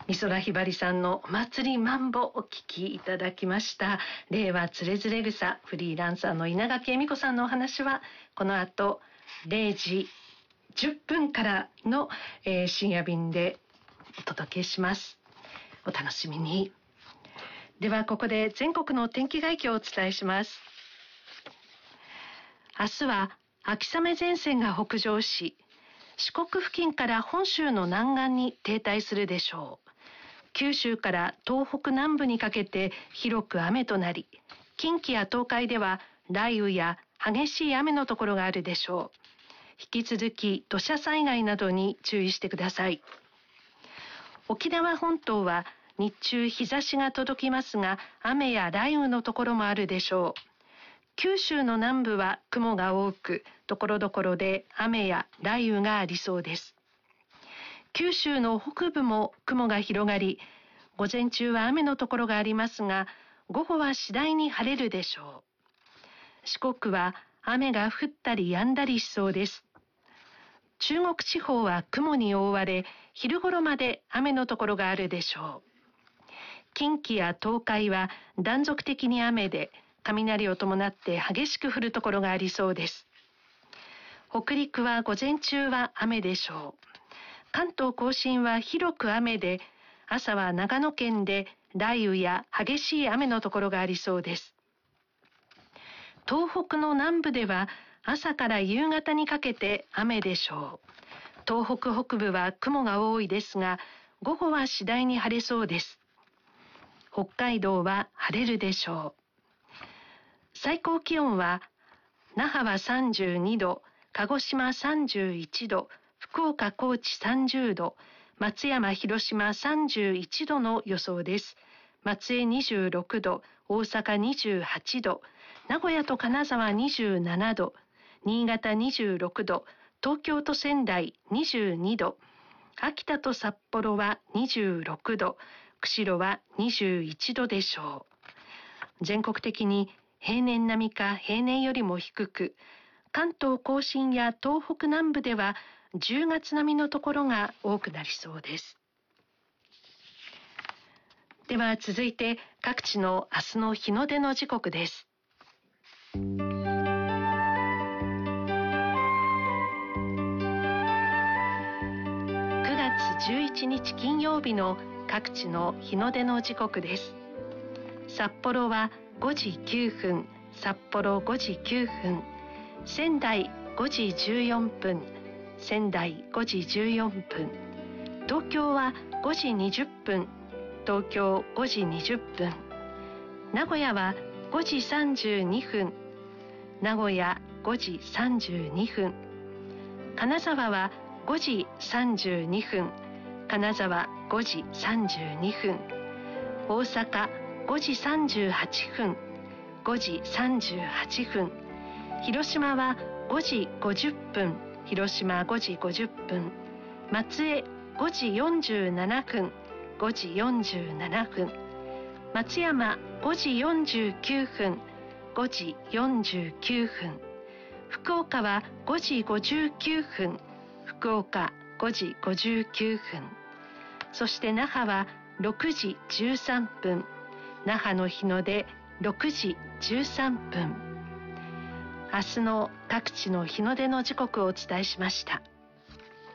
美空ひばりさんのお祭りマンボお聞きいただきました。令和つれづれ草、フリーランサーの稲垣恵美子さんのお話はこの後0時10分からの、深夜便でお届けします。お楽しみに。ではここで全国の天気概況をお伝えします。明日は秋雨前線が北上し、四国付近から本州の南岸に停滞するでしょう。九州から東北南部にかけて広く雨となり、近畿や東海では雷雨や激しい雨のところがあるでしょう。引き続き土砂災害などに注意してください。沖縄本島は日中日差しが届きますが、雨や雷雨のところもあるでしょう。九州の南部は雲が多く、ところどころで雨や雷雨がありそうです。九州の北部も雲が広がり、午前中は雨のところがありますが、午後は次第に晴れるでしょう。四国は雨が降ったり止んだりしそうです。中国地方は雲に覆われ、昼頃まで雨のところがあるでしょう。近畿や東海は断続的に雨で、雷を伴って激しく降るところがありそうです。北陸は午前中は雨でしょう。関東甲信は広く雨で、朝は長野県で雷雨や激しい雨のところがありそうです。東北の南部では朝から夕方にかけて雨でしょう。東北北部は雲が多いですが、午後は次第に晴れそうです。北海道は晴れるでしょう。最高気温は那覇は32度、鹿児島31度、福岡高知30度、松山広島31度の予想です。松江26度、大阪28度、名古屋と金沢27度、新潟26度、東京と仙台22度、秋田と札幌は26度、釧路は21度でしょう。全国的に平年並みか平年よりも低く、関東甲信や東北南部では10月並みのところが多くなりそうです。では続いて各地の明日の日の出の時刻です。9月11日金曜日の各地の日の出の時刻です。札幌は5時9分、札幌5時9分、仙台5時14分、仙台5時14分、東京は5時20分、東京5時20分、名古屋は5時32分、名古屋5時32分、金沢は5時32分、金沢5時32分、大阪5時38分、5時38分、広島は5時50分、広島5時50分、松江5時47分、5時47分、松山5時49分、5時49分、福岡は5時59分、福岡5時59分、そして那覇は6時13分、那覇の日の出6時13分。明日の各地の日の出の時刻をお伝えしました。